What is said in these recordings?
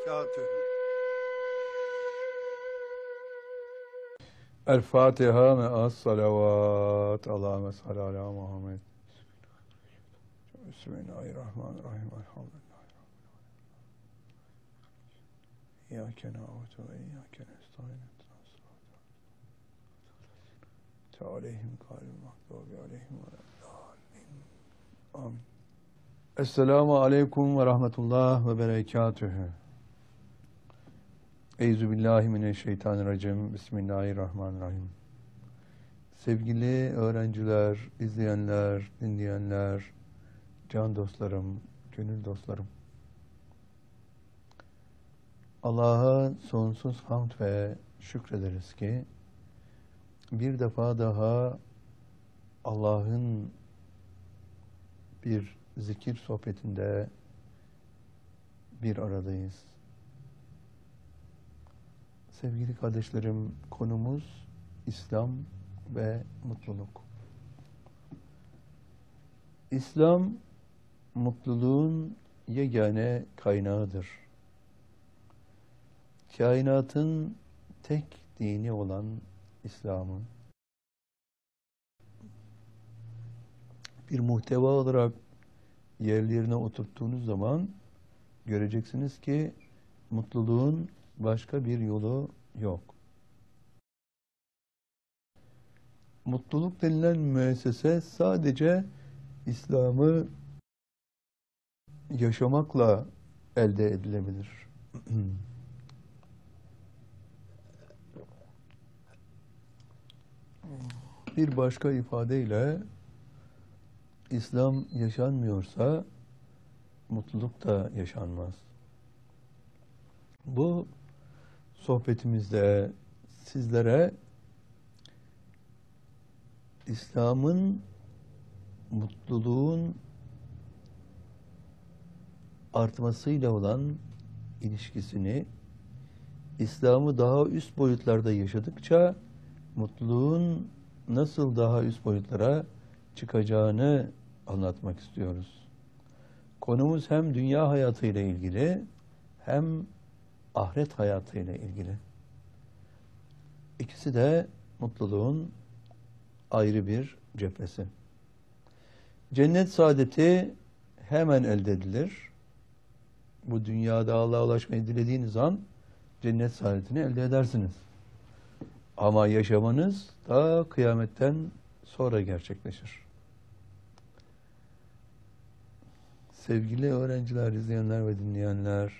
berekatühü. El Fatiha me'as salavat. Allahümme salli ala Muhammed. Bismillahirrahmanirrahim. Elhamdülillah. İyyâke na'budu ve iyyâke nestaîn. Aleyhim kâlil mağdûbi aleyhim ve lâddâllîn. Amin. Esselamu aleyküm ve rahmetullah ve berekatühü. Euzubillahimineşşeytanirracim. Bismillahirrahmanirrahim. Sevgili öğrenciler, izleyenler, dinleyenler, can dostlarım, gönül dostlarım. Allah'a sonsuz hamd ve şükrederiz ki bir defa daha Allah'ın bir zikir sohbetinde bir aradayız. Sevgili kardeşlerim, konumuz İslam ve mutluluk. İslam, mutluluğun yegane kaynağıdır. Kainatın tek dini olan İslam'ı bir muhteva olarak yerlerine oturttuğunuz zaman göreceksiniz ki mutluluğun başka bir yolu yok. Mutluluk denilen müessese sadece İslam'ı yaşamakla elde edilebilir. Bir başka ifadeyle İslam yaşanmıyorsa mutluluk da yaşanmaz. Bu sohbetimizde sizlere İslam'ın mutluluğun artmasıyla olan ilişkisini, İslam'ı daha üst boyutlarda yaşadıkça mutluluğun nasıl daha üst boyutlara çıkacağını anlatmak istiyoruz. Konumuz hem dünya hayatıyla ilgili hem ahiret hayatıyla ilgili. İkisi de mutluluğun ayrı bir cephesi. Cennet saadeti hemen elde edilir. Bu dünyada Allah'a ulaşmayı dilediğiniz an cennet saadetini elde edersiniz. Ama yaşamanız da kıyametten sonra gerçekleşir. Sevgili öğrenciler, izleyenler ve dinleyenler,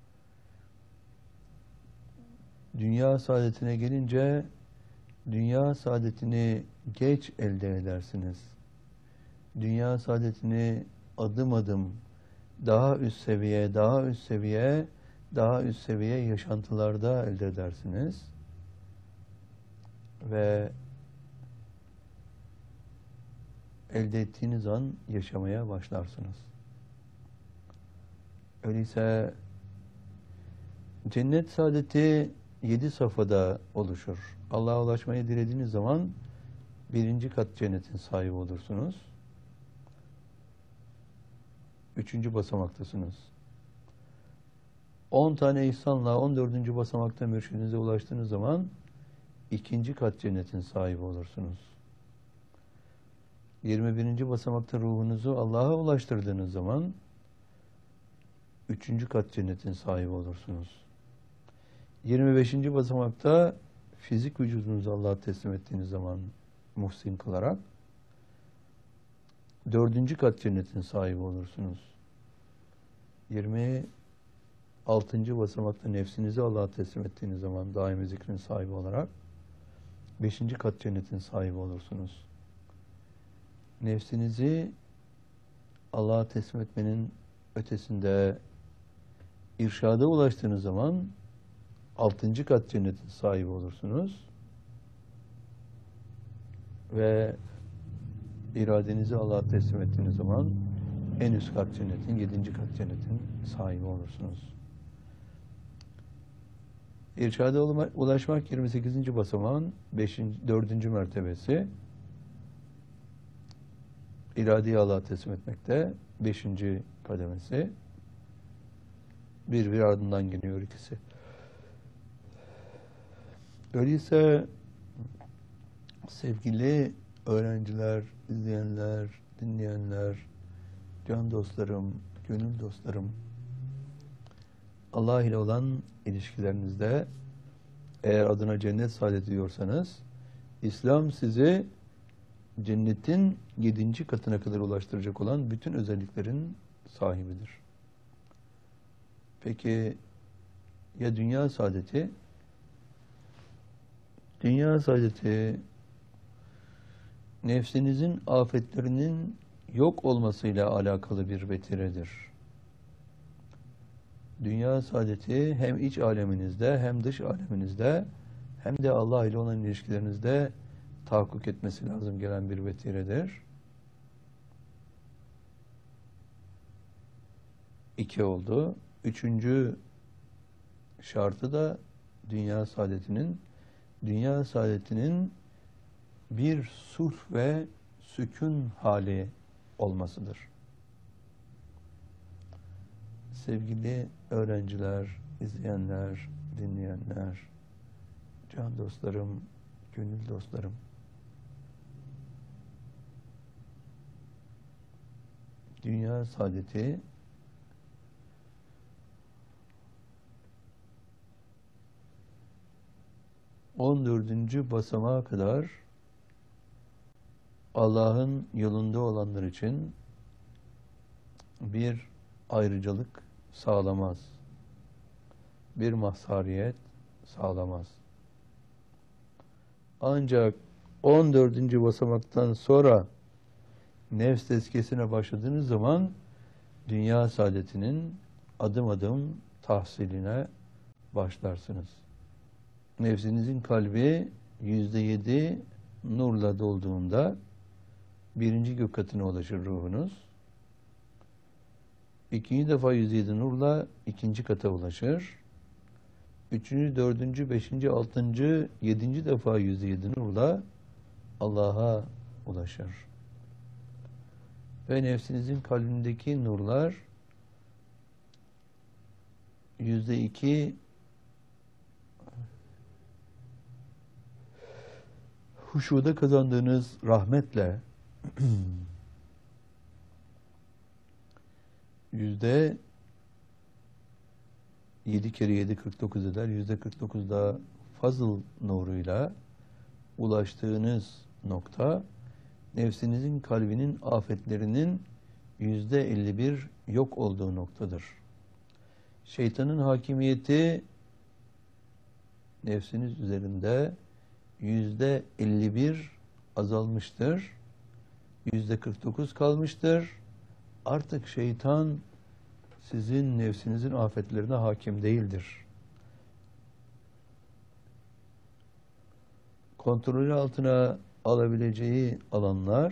dünya saadetine gelince dünya saadetini geç elde edersiniz. Dünya saadetini adım adım daha üst seviye, daha üst seviye, daha üst seviye yaşantılarda elde edersiniz. Ve elde ettiğiniz an yaşamaya başlarsınız. Öyleyse cennet saadeti 7 safhada oluşur. Allah'a ulaşmayı dilediğiniz zaman 1. kat cennetin sahibi olursunuz. 3. basamaktasınız. 10 tane ihsanla 14. basamakta mürşidinize ulaştığınız zaman 2. kat cennetin sahibi olursunuz. 21. basamakta ruhunuzu Allah'a ulaştırdığınız zaman 3. kat cennetin sahibi olursunuz. 25. basamakta fizik vücudunuzu Allah'a teslim ettiğiniz zaman muhsin kılarak 4. kat cennetin sahibi olursunuz. 26. basamakta nefsinizi Allah'a teslim ettiğiniz zaman daimi zikrin sahibi olarak 5. kat cennetin sahibi olursunuz. Nefsinizi Allah'a teslim etmenin ötesinde irşada ulaştığınız zaman 6. kat cennetin sahibi olursunuz. Ve iradenizi Allah'a teslim ettiğiniz zaman en üst kat cennetin, 7. kat cennetin sahibi olursunuz. İrşada ulaşmak 28. basamağın 4. mertebesi. İradeyi Allah'a teslim etmekte 5. kademesi. Birbiri ardından geliyor ikisi. Öyleyse sevgili öğrenciler, izleyenler, dinleyenler, can dostlarım, gönül dostlarım, Allah ile olan ilişkilerinizde eğer adına cennet saadet diyorsanız, İslam sizi cennetin 7. katına kadar ulaştıracak olan bütün özelliklerin sahibidir. Peki ya dünya saadeti? Dünya saadeti nefsinizin afetlerinin yok olmasıyla alakalı bir vetiredir. Dünya saadeti hem iç aleminizde hem dış aleminizde hem de Allah ile olan ilişkilerinizde tahakkuk etmesi lazım gelen bir vetiredir. 2 oldu. 3. şartı da dünya saadetinin bir sulh ve sükun hali olmasıdır. Sevgili öğrenciler, izleyenler, dinleyenler, can dostlarım, gönül dostlarım, dünya saadeti 14. basamağa kadar Allah'ın yolunda olanlar için bir ayrıcalık sağlamaz. Bir mazhariyet sağlamaz. Ancak 14. basamaktan sonra nefs tezkiyesine başladığınız zaman dünya saadetinin adım adım tahsiline başlarsınız. Nefsinizin kalbi %7 nurla dolduğunda 1. gök katına ulaşır ruhunuz. 2. defa %7 nurla 2. kata ulaşır. 3., 4., 5., 6., 7. defa %7 nurla Allah'a ulaşır. Ve nefsinizin kalbindeki nurlar %2 huşuda kazandığınız rahmetle %7 kere 7 49 eder. %49 da fazıl nuruyla ulaştığınız nokta nefsinizin kalbinin afetlerinin %51 yok olduğu noktadır. Şeytanın hakimiyeti nefsiniz üzerinde %51 azalmıştır. %49 kalmıştır. Artık şeytan sizin nefsinizin afetlerine hakim değildir. Kontrolü altına alabileceği alanlar,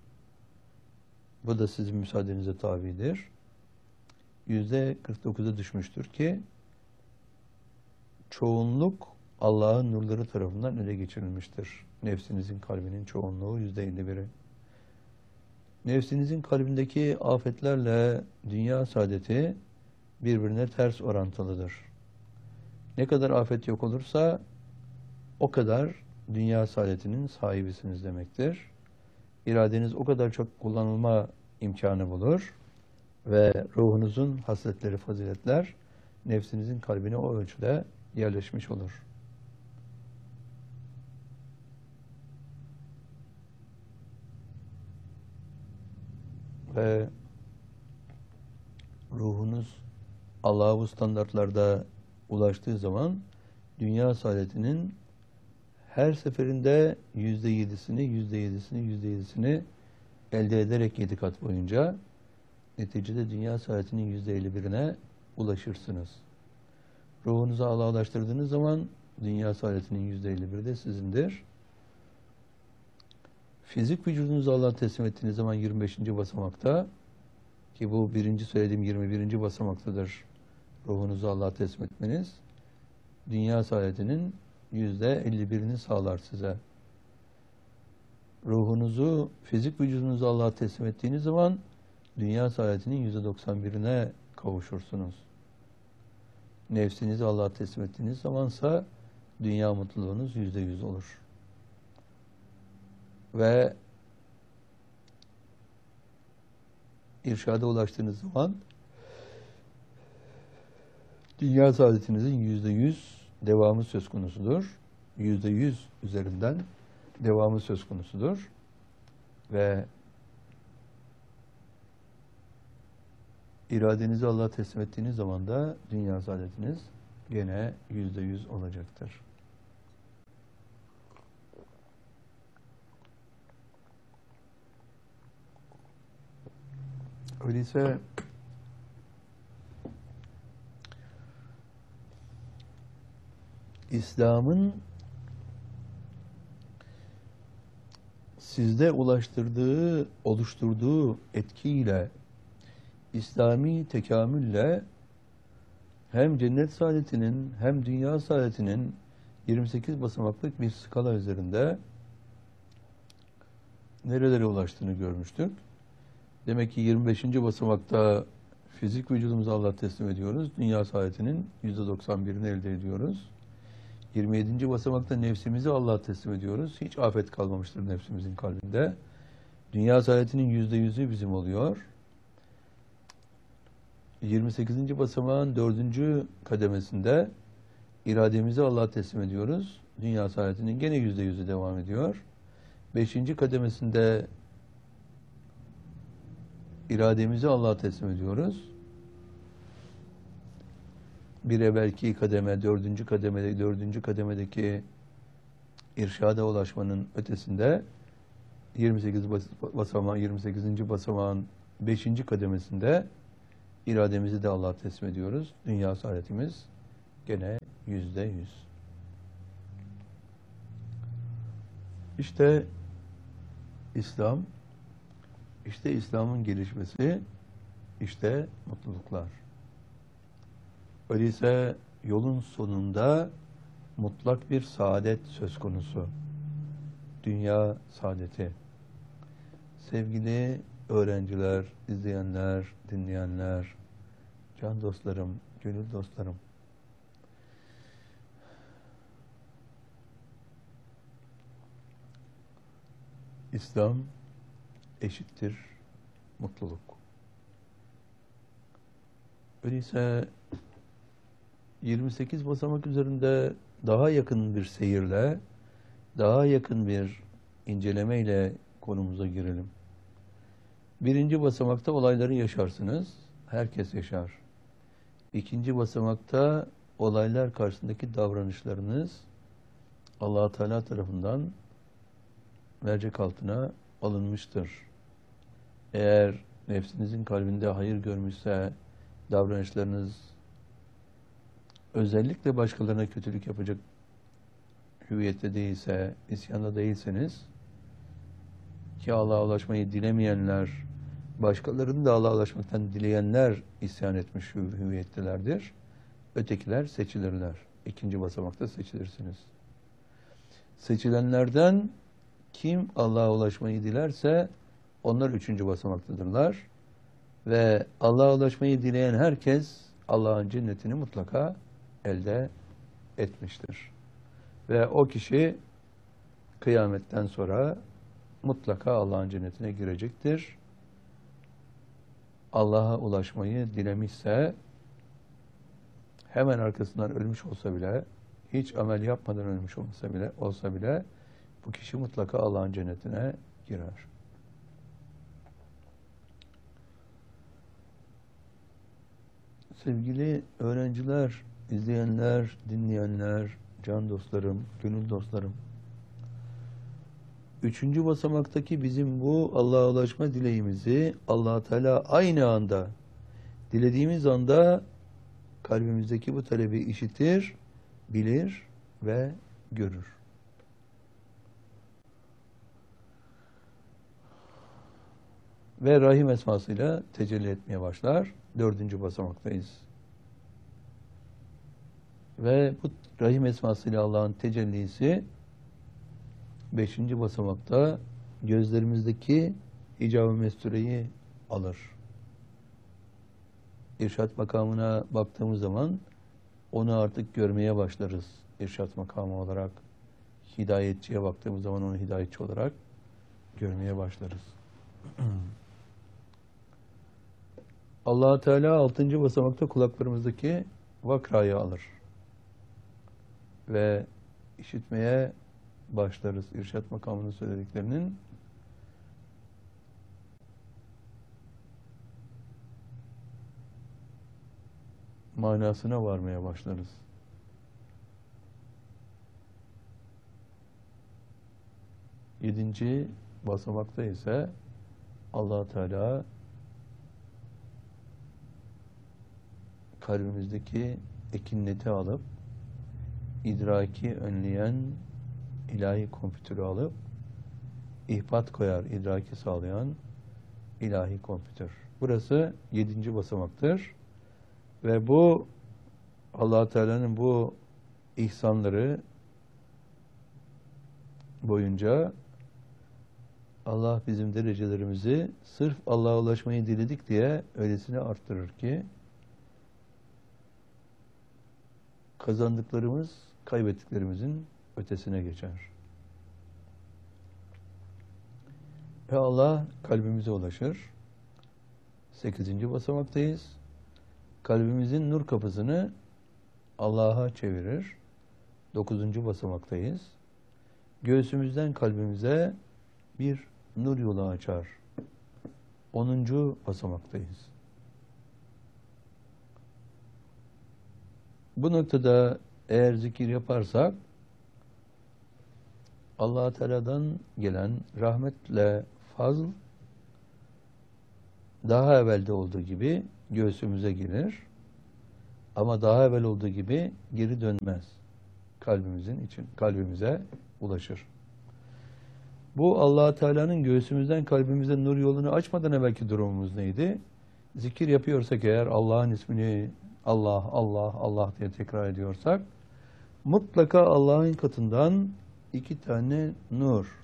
bu da sizin müsaadenize tabidir, %49'a düşmüştür ki çoğunluk Allah'ın nurları tarafından ele geçirilmiştir. Nefsinizin kalbinin çoğunluğu %51'i. Nefsinizin kalbindeki afetlerle dünya saadeti birbirine ters orantılıdır. Ne kadar afet yok olursa o kadar dünya saadetinin sahibisiniz demektir. İradeniz o kadar çok kullanılma imkanı bulur ve ruhunuzun hasletleri, faziletler nefsinizin kalbine o ölçüde yerleşmiş olur. Ve ruhunuz Allah'a bu standartlarda ulaştığı zaman dünya saadetinin her seferinde %7'sini elde ederek 7 kat boyunca neticede dünya saadetinin %51'ine ulaşırsınız. Ruhunuzu Allah'a ulaştırdığınız zaman dünya saadetinin %51'i de sizindir. Fizik vücudunuzu Allah'a teslim ettiğiniz zaman 25. basamakta, ki bu söylediğim 21. basamaktadır, ruhunuzu Allah'a teslim etmeniz dünya saadetinin %51'ini sağlar size. Ruhunuzu, fizik vücudunuzu Allah'a teslim ettiğiniz zaman dünya saadetinin %91'ine kavuşursunuz. Nefsinizi Allah'a teslim ettiğiniz zamansa dünya mutluluğunuz %100 olur. Ve irşada ulaştığınız zaman dünya saadetinizin %100 devamı söz konusudur. %100 üzerinden devamı söz konusudur. Ve iradenizi Allah'a teslim ettiğiniz zaman da dünya saadetiniz gene %100 olacaktır. Öyleyse İslam'ın sizde ulaştırdığı, oluşturduğu etkiyle, İslami tekamülle hem cennet saadetinin hem dünya saadetinin 28 basamaklık bir skala üzerinde nerelere ulaştığını görmüştük. Demek ki 25. basamakta fizik vücudumuzu Allah'a teslim ediyoruz. Dünya saadetinin %91'ini elde ediyoruz. 27. basamakta nefsimizi Allah'a teslim ediyoruz. Hiç afet kalmamıştır nefsimizin kalbinde. Dünya saadetinin %100'ü bizim oluyor. 28. basamağın 4. kademesinde irademizi Allah'a teslim ediyoruz. Dünya saadetinin gene %100'ü devam ediyor. 5. kademesinde irademizi Allah'a teslim ediyoruz. Bir evvelki kademe, 4. kademedeki irşada ulaşmanın ötesinde 28. basamağın 5. kademesinde irademizi de Allah'a teslim ediyoruz. Dünya saadetimiz gene %100. İşte İslam, işte İslam'ın gelişmesi, işte mutluluklar. Öyleyse yolun sonunda mutlak bir saadet söz konusu. Dünya saadeti. Sevgili öğrenciler, izleyenler, dinleyenler, can dostlarım, gönül dostlarım. İslam eşittir mutluluk. Öyleyse 28 basamak üzerinde daha yakın bir seyirle, daha yakın bir incelemeyle konumuza girelim. 1. basamakta olayları yaşarsınız. Herkes yaşar. 2. basamakta olaylar karşısındaki davranışlarınız Allah-u Teala tarafından mercek altına alınmıştır. Eğer nefsinizin kalbinde hayır görmüşse, davranışlarınız özellikle başkalarına kötülük yapacak hüviyette değilse, isyanda değilseniz, ki Allah'a ulaşmayı dilemeyenler, başkalarını da Allah'a ulaşmaktan dileyenler isyan etmiş hüviyettelerdir. Ötekiler seçilirler. 2. basamakta seçilirsiniz. Seçilenlerden kim Allah'a ulaşmayı dilerse onlar 3. basamaktadırlar. Ve Allah'a ulaşmayı dileyen herkes Allah'ın cennetini mutlaka elde etmiştir. Ve o kişi kıyametten sonra mutlaka Allah'ın cennetine girecektir. Allah'a ulaşmayı dilemişse hemen arkasından ölmüş olsa bile, hiç amel yapmadan ölmüş olsa bile bu kişi mutlaka Allah'ın cennetine girer. Sevgili öğrenciler, izleyenler, dinleyenler, can dostlarım, gönül dostlarım. 3. basamaktaki bizim bu Allah'a ulaşma dileğimizi Allah Teala aynı anda, dilediğimiz anda kalbimizdeki bu talebi işitir, bilir ve görür. Ve Rahim esmasıyla tecelli etmeye başlar. 4. basamaktayız. Ve bu Rahim esmasıyla Allah'ın tecellisi 5. basamakta gözlerimizdeki hicab-ı mestureyi alır. İrşad makamına baktığımız zaman Onu artık görmeye başlarız irşat makamı olarak. Hidayetçiye baktığımız zaman onu hidayetçi olarak görmeye başlarız. Allah Teala 6. basamakta kulaklarımızdaki vakrayı alır. Ve işitmeye başlarız. İrşat makamının söylediklerinin manasına varmaya başlarız. 7. basamakta ise Allah Teala kalbimizdeki ekineti alıp idraki önleyen ilahi kompütörü alıp ihbat koyar, idraki sağlayan ilahi kompütör. Burası 7. basamaktır. Ve bu Allah Teala'nın bu ihsanları boyunca Allah bizim derecelerimizi sırf Allah'a ulaşmayı diledik diye öylesine arttırır ki kazandıklarımız kaybettiklerimizin ötesine geçer. Ve Allah kalbimize ulaşır. 8. basamaktayız. Kalbimizin nur kapısını Allah'a çevirir. 9. basamaktayız. Göğsümüzden kalbimize bir nur yolu açar. 10. basamaktayız. Bu noktada eğer zikir yaparsak Allah Teala'dan gelen rahmetle fazl daha evvelde olduğu gibi göğsümüze girer. Ama daha evvel olduğu gibi geri dönmez. Kalbimize ulaşır. Bu Allah Teala'nın göğsümüzden kalbimize nur yolunu açmadan evvelki durumumuz neydi? Zikir yapıyorsak eğer Allah'ın ismini Allah, Allah, Allah diye tekrar ediyorsak mutlaka Allah'ın katından 2 tane nur,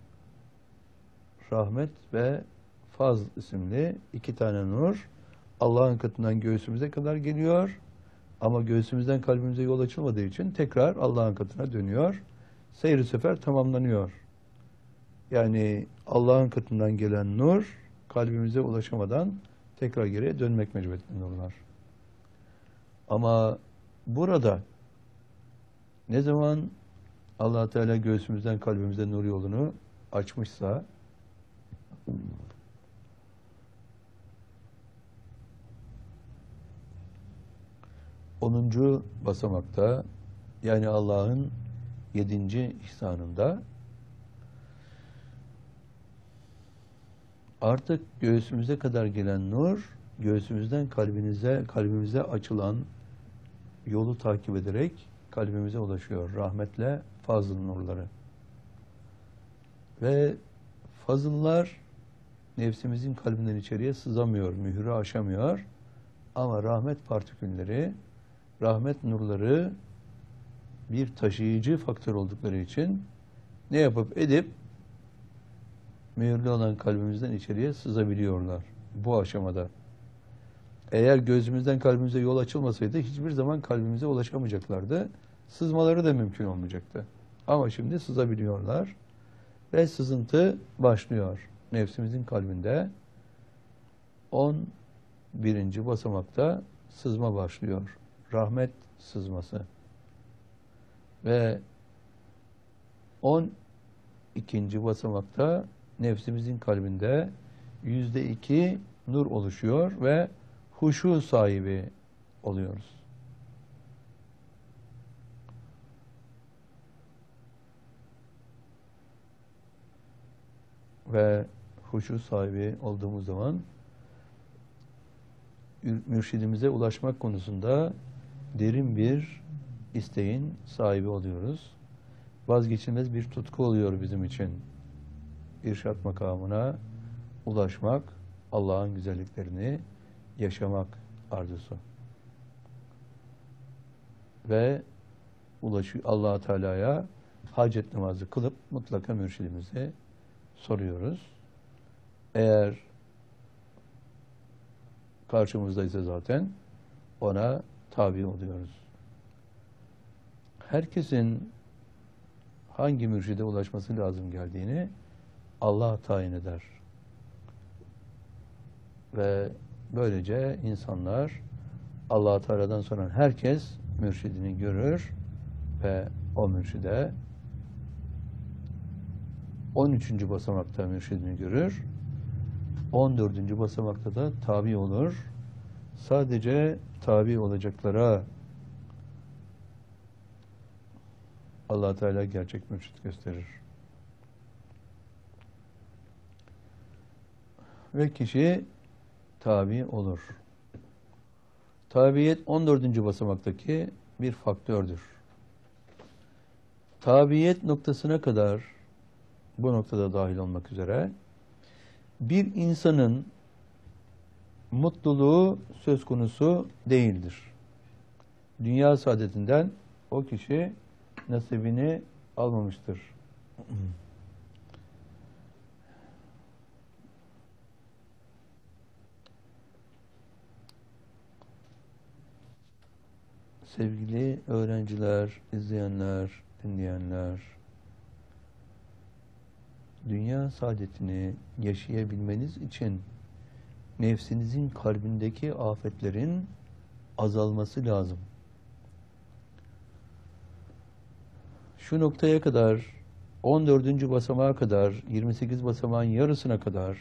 rahmet ve fazl isimli 2 tane nur Allah'ın katından göğsümüze kadar geliyor. Ama göğsümüzden kalbimize yol açılmadığı için tekrar Allah'ın katına dönüyor. Seyir-i sefer tamamlanıyor. Yani Allah'ın katından gelen nur kalbimize ulaşamadan tekrar geriye dönmek mecburiyetinde nurlar. Ama burada ne zaman Allah Teala göğsümüzden kalbimize nur yolunu açmışsa 10. basamakta yani Allah'ın 7. ihsanında artık göğsümüze kadar gelen nur göğsümüzden kalbimize açılan yolu takip ederek kalbimize ulaşıyor. Rahmetle fazıl nurları. Ve fazıllar nefsimizin kalbinden içeriye sızamıyor, mührü aşamıyor. Ama rahmet partikülleri, rahmet nurları bir taşıyıcı faktör oldukları için ne yapıp edip mühürlü olan kalbimizden içeriye sızabiliyorlar bu aşamada. Eğer gözümüzden kalbimize yol açılmasaydı hiçbir zaman kalbimize ulaşamayacaklardı. Sızmaları da mümkün olmayacaktı. Ama şimdi sızabiliyorlar ve sızıntı başlıyor. Nefsimizin kalbinde 11. basamakta sızma başlıyor. Rahmet sızması. Ve 12. basamakta nefsimizin kalbinde %2 nur oluşuyor ve huşu sahibi oluyoruz. Ve huşu sahibi olduğumuz zaman mürşidimize ulaşmak konusunda derin bir isteğin sahibi oluyoruz. Vazgeçilmez bir tutku oluyor bizim için. İrşat makamına ulaşmak, Allah'ın güzelliklerini yaşamak arzusu. Ve Allah Teala'ya hacet namazı kılıp mutlaka mürşidimize soruyoruz. Eğer karşımızdaysa zaten ona tabi oluyoruz. herkesin hangi mürşide ulaşması lazım geldiğini Allah tayin eder. Ve böylece insanlar Allah Teala'dan sonra herkes mürşidini görür ve o mürşide 13. basamakta mürşidini görür. 14. basamakta da tabi olur. Sadece tabi olacaklara Allah Teala gerçek mürşid gösterir. Ve kişi tabi olur. Tabiyet 14. basamaktaki bir faktördür. Tabiyet noktasına kadar, bu noktada dahil olmak üzere, bir insanın mutluluğu söz konusu değildir. Dünya saadetinden o kişi nasibini almamıştır. Sevgili öğrenciler, izleyenler, dinleyenler, dünya saadetini yaşayabilmeniz için nefsinizin kalbindeki afetlerin azalması lazım. Şu noktaya kadar, 14. basamağa kadar, 28 basamağın yarısına kadar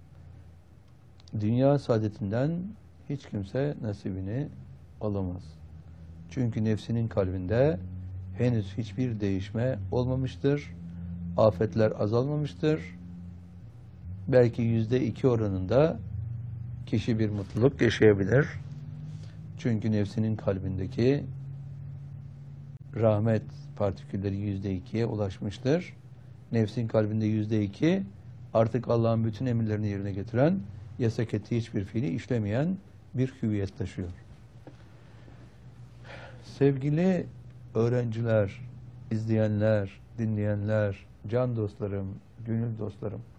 dünya saadetinden hiç kimse nasibini alamaz. Çünkü nefsinin kalbinde henüz hiçbir değişme olmamıştır. Afetler azalmamıştır. Belki %2 oranında kişi bir mutluluk yaşayabilir. Çünkü nefsinin kalbindeki rahmet partikülleri %2'ye ulaşmıştır. Nefsin kalbinde %2 artık Allah'ın bütün emirlerini yerine getiren, yasak ettiği hiçbir fiili işlemeyen bir hüviyet taşıyor. Sevgili öğrenciler, izleyenler, dinleyenler, can dostlarım, gönül dostlarım,